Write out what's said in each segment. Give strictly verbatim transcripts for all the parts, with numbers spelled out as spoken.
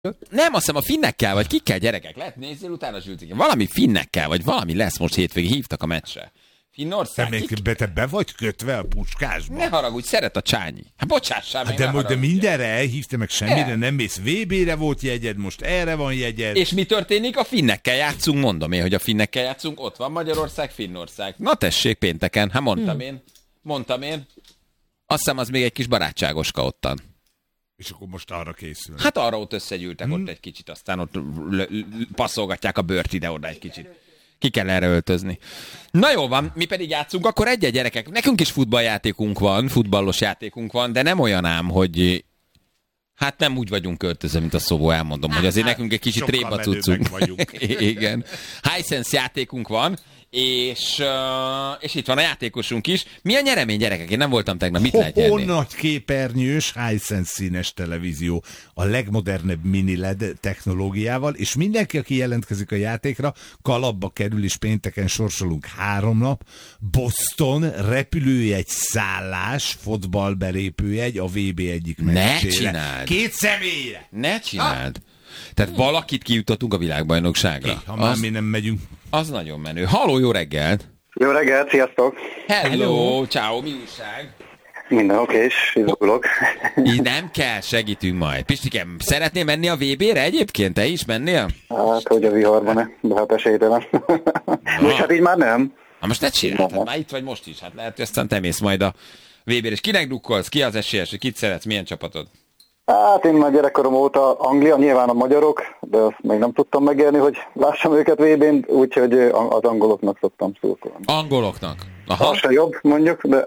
Nem, azt hiszem a finnekkel, vagy kikkel, gyerekek, lehet nézni, utána zsültik. Valami finnekkel, vagy valami lesz most hétvégén, hívtak a meccsre. Finnország. Te, még be, te be vagy kötve a puskásba? Ne haragudj, szeret a Csányi. Hát bocsássál meg, hát de, de mindenre elhívta, meg semmire El. nem mész. vé bére volt jegyed, most erre van jegyed. És mi történik? A finnekkel játszunk, mondom én, hogy a finnekkel játszunk. Ott van Magyarország, Finnország. Na tessék, pénteken. Hát mondtam hmm. én. Mondtam én. Azt hiszem, az még egy kis barátságoska ottan. És akkor most arra készül. Hát arra ott összegyűltek hmm. ott egy kicsit, aztán ott l- l- passzolgatják a bőrt ide-oda egy kicsit. Ki kell erre öltözni. Na jó van, mi pedig játszunk, akkor egy-egy gyerekek. Nekünk is futballjátékunk van, futballos játékunk van, de nem olyan ám, hogy hát nem úgy vagyunk költöző, mint a szóvó, elmondom, hát, hogy azért hát, nekünk egy kicsit réba cuccunk. Igen. Hisense játékunk van, és, uh, és itt van a játékosunk is. Mi a nyeremény, gyerekek? Én nem voltam tegnap, mit lehet nyerni? Nagy képernyős Hisense színes televízió a legmodernebb mini el é dé technológiával, és mindenki, aki jelentkezik a játékra, kalapba kerül, és pénteken sorsolunk három nap. Boston repülőjegy, szállás, fotballbelépőjegy a vé bé egyik meccsére. Ne csináld! Két személyre! Ne csináld! Ha? Tehát valakit kijutatunk a világbajnokságra. Ki, ha már az, mi nem megyünk. Az nagyon menő. Halló, jó reggelt! Jó reggelt, sziasztok! Hello, Hello. Ciao, mi újság? Minden oké, és izgulok. Így nem kell, segítünk majd. Pistikem, szeretnél menni a vé bére egyébként? Te is mennél? Hát, hogy a viharban-e, de hát esélytelen. Most hát így már nem. Na most ne csináld, hát már itt vagy most is. Hát lehet, hogy aztán te mész majd a vé bére. És kinek drukkolsz? Ki az esélyes? Hogy kit szeretsz? Milyen csapatod? Hát én már gyerekkorom óta Anglia, nyilván a magyarok, de azt még nem tudtam megélni, hogy lássam őket vé bén, úgyhogy az angoloknak szoktam szurkolni. Angoloknak? Aha. Az se jobb, mondjuk, de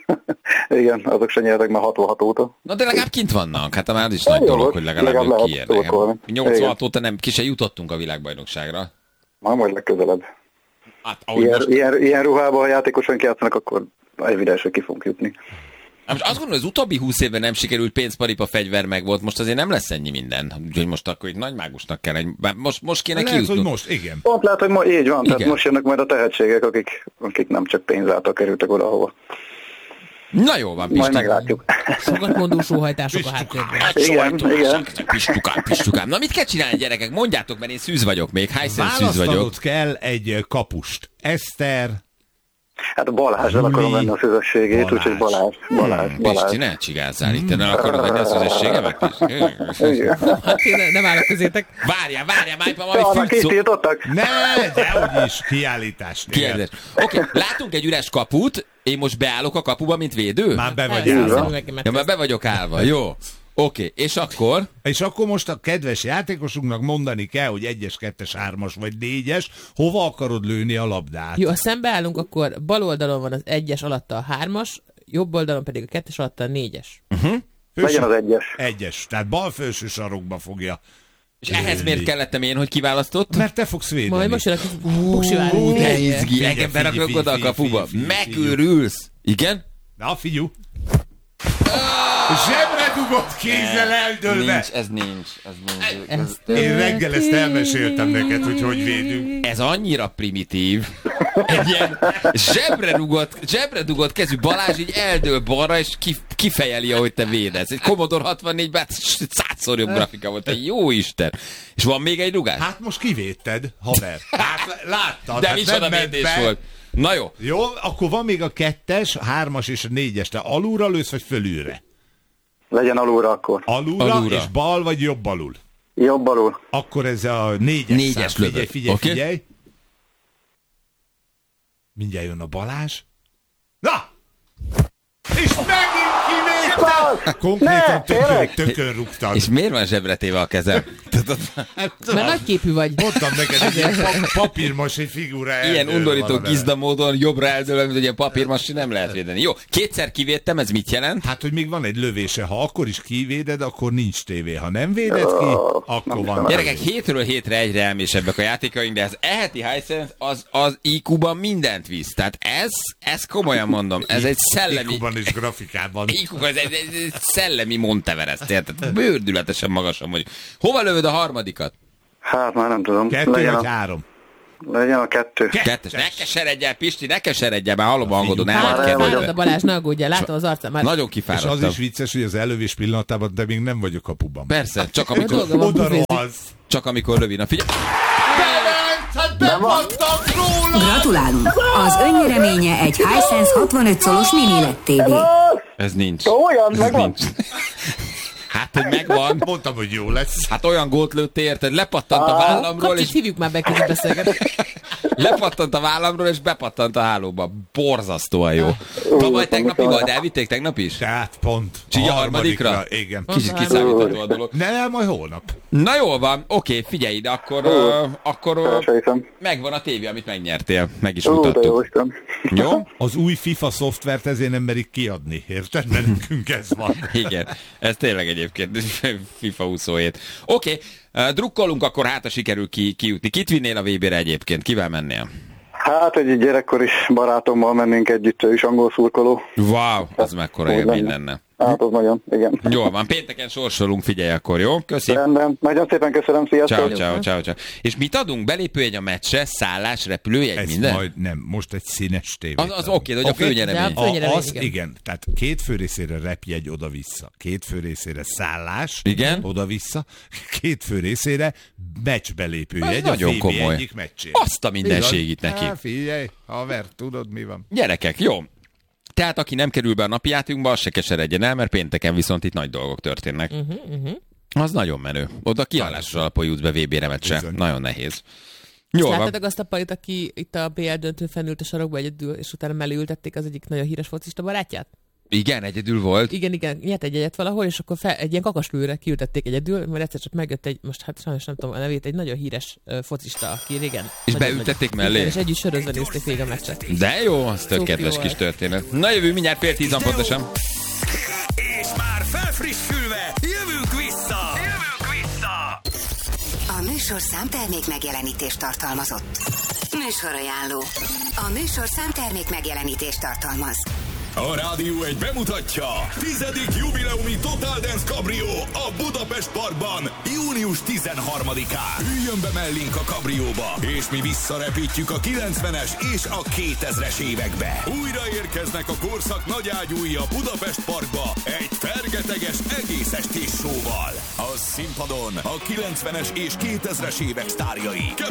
igen, azok se nyertek már hatvanhat óta. Na de legalább kint vannak, hát már is nagy dolog, hogy legalább, legalább ők kiérnek. nyolcvanhat óta nem, ki se jutottunk a világbajnokságra. Már majd legközelebb. Hát, ilyen, most... ilyen, ilyen ruhában, ha játékosan játszanak, akkor evidens, hogy ki fogunk jutni. Most azt gondolom, hogy az utóbbi húsz évben nem sikerült, pénzparipa, fegyver meg volt, most azért nem lesz ennyi minden. Úgyhogy most akkor itt nagy mágusnak kell, most, most kéne kijutni. Lehet, hogy most, igen. Pont lehet, hogy mo- így van, igen. Tehát most jönnek majd a tehetségek, akik, akik nem csak pénz által kerültek oda, ahova. Na jó van, Pisti. Majd meglátjuk. Sokat sóhajtások a háttérben. Igen, igen. Pistukám, pistukám. Na mit kell csinálni, gyerekek? Mondjátok, mert én szűz vagyok még. Hisense szűz vagyok. Választanod kell egy kapust. Eszter... Hát Balázsral akarom venni a szüzességét, úgyhogy Balázs, Balázs, hmm, Balázs. Pisti, ne csigázzál itt, nem akarod venni a szüzességemet? Hát én nem állok közétek. Várjál, várjál, már valami fűt szó... tiltottak? Ne, dehogy is, kiállítás. Oké, okay, látunk egy üres kaput, én most beállok a kapuba, mint védő? Már be vagy állva. Ja, már be vagyok állva, jó. Oké, okay. És akkor? És akkor most a kedves játékosunknak mondani kell, hogy egyes, kettes, hármas vagy négyes, hova akarod lőni a labdát. Jó, ha szembeállunk, akkor bal oldalon van az egyes alatta a hármas, jobb oldalon pedig a kettes alatta a négyes. Uh-huh. Legyen az egyes. Egyes, tehát bal felső sarokba fogja. És lőni. Ehhez miért kellettem én, hogy kiválasztott? Mert te fogsz védeni. Majd most jön a puksiválni. De izgi, engem berakok oda a kapuba. Megőrülsz. Igen? Na, figyú. Zsebre dugott kézzel eldőlve. Nincs, ez nincs. Ez nincs. Ez Én reggel ezt elmeséltem neked, hogy hogy védünk. Ez annyira primitív. Egy ilyen zsebre dugott, zsebre dugott kezű Balázs így eldől balra, és kifejeli, ahogy te védesz. Egy Commodore hatvannégyben százszor jobb grafika volt. Egy jó Isten. És van még egy rugás? Hát most kivédted, haver. Hát láttad. De hát micsoda védés volt. Na jó. Jó, akkor van még a kettes, a hármas és a négyes. Te alulra lősz, vagy fölülre? Legyen alulra akkor. Alulra, alulra. És bal, vagy jobb alul? Jobb alul. Akkor ez a négyes, négyes szám. Figyelj, figyelj, okay. figyelj. Mindjárt jön a Balázs. Na! És megint kivétel! Konkrétan tökön, tökön rúgtad. És miért van zsebretéve a kezem? Mert nagyképű vagy. Mondtam neked, hogy egy papírmasi figura. Ilyen undorító gizda módon jobbra eldőlve, mint hogy egy papírmasi nem lehet védeni. Jó, kétszer kivédtem, ez mit jelent? Hát, hogy még van egy lövése. Ha akkor is kivéded, akkor nincs tévé. Ha nem véded ki, akkor van. Gyerekek, hétről hétre egyre elmésebbek a játékaink, de az eheti Hisense az, az í kú-ban mindent visz. Tehát ez, ez komolyan mondom, ez egy szellemi... í kú-ban és grafikában. í kú, ez egy, egy szellemi Monteverest, tehát bőrdületesen magasan vagyok. Hova lövöd a harmadikat? Hát már nem tudom. Kettő vagy három? Legyen a kettő. Kettes. Ne keseredj el, Pisti, ne keseredj el, már hallom a hangodon. El Fáradt, vagy fáradt keverve. a Balázs, ne aggódjál, látom az arcán már. Nagyon És kifáradtam. az is vicces, hogy az elővés pillanatában, de még nem vagyok kapuban. Persze, csak A amikor, dolga van, Oda bufézik. rohansz. csak amikor lövi. Na figyelj. Gratulálunk! Az önnyereménye egy Hisense hatvanöt szolos mini el é dé tévé. Ez nincs. Olyan, Ez megvan. nincs. Hát, hogy megvan. Mondtam, hogy jó lesz. Hát olyan gólt lőttél, érted? Lepattant a vállamról, Kapcsit és hívjuk már be, kicsit beszélgetni. lepattant a vállamról, és bepattant a hálóba. Borzasztóan jó. Tavaly tegnap igaz, elvitték tegnap is? Tehát pont. Csígya harmadikra? Igen. Kicsit kiszámítható a dolog. Nem, majd holnap. Na jól van, oké, figyelj ide, akkor, uh, akkor uh, Sejtem. megvan a tévé, amit megnyertél. Meg is Ó, de jó mutattuk. Isten. Jó? Az új FIFA szoftvert ezért nem merik kiadni, érted? Mert nekünk ez van. Igen, ez tényleg egyébként FIFA huszonhét. Oké, okay, drukkolunk, akkor hát a sikerül ki, kijutni. Kit vinnél a vé bé-re egyébként? Kivel mennél? Hát egy gyerekkor is barátommal mennénk együtt, ő is angol szurkoló. Wow, az mekkora Úgy élmény lenne. lenne. Hát az nagyon, igen. Jól van, pénteken sorsolunk, figyelj akkor, jó? Köszi. Rendben. Nagyon szépen köszönöm, sziasztok. Ciao, ciao, ciao, ciao. És mit adunk? Belépőjegy a meccsre, szállás, repülőjegy, Ez minden? majd nem, most egy színes tévét. Az, az oké, okay, hogy a Oké? főnyeremény. De A, Főnyeremény, az igen. igen. igen, tehát két fő részére repjegy oda-vissza, két fő részére szállás, Igen. oda-vissza, két fő részére meccsbelépőjegy, Ez a nagyon vé bé komoly. egyik meccsén. Azt a mindenségit neki. Há, figyelj, haver, tudod mi van? Gyerekek, jó. Tehát aki nem kerül be a napi játékunkba, az se keseredjen el, mert pénteken viszont itt nagy dolgok történnek. Uh-huh, uh-huh. Az nagyon menő. Oda kiállásos alapon jutsz be vé bé-re meccse. Bizony. Nagyon nehéz. Jól van. Láttátok azt a palit, aki itt a bé el döntőn fennült a sarokba egyedül, és utána mellé ültették az egyik nagyon híres focista barátját? Igen, egyedül volt. Igen, igen, nyert egy egyet valahol, és akkor fel, egy ilyen kakaslőre kiültették egyedül, mert egyszer csak megjött egy, most hát sajnos nem tudom a nevét, egy nagyon híres uh, focista, aki régen... És nagyon beültették nagy- mellé? Igen, és együtt sörözve nézték végig a meccset. De jó, az tök Cuki kedves volt. kis történet. Na jövő mindjárt fél tízan pontosan. És már felfrissülve, jövünk vissza! Jövünk vissza! A műsor számtermék megjelenítést tartalmazott. Műsorajánló. A műsor számtermék megjelenítést tartalmaz. A Rádió egy bemutatja tizedik jubileumi Total Dance Cabrio a Budapest Parkban június tizenharmadikán. Üljön be mellénk a kabrióba, és mi visszarepítjük a kilencvenes és a kétezres évekbe. Újra érkeznek a korszak nagyágyúi a Budapest Parkba egy fergeteges egész estés showval. A színpadon a kilencvenes és kétezres évek sztárjai.